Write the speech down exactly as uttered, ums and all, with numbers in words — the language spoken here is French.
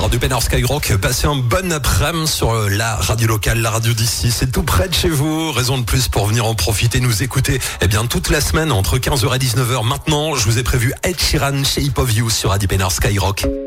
Radio Pénard Skyrock. Passez un bon après-midi sur la radio locale, la radio d'ici. C'est tout près de chez vous. Raison de plus pour venir en profiter, nous écouter. Eh bien, toute la semaine, entre quinze heures et dix-neuf heures. Maintenant, je vous ai prévu Ed Sheeran, Shape of You sur Radio Pénard Skyrock.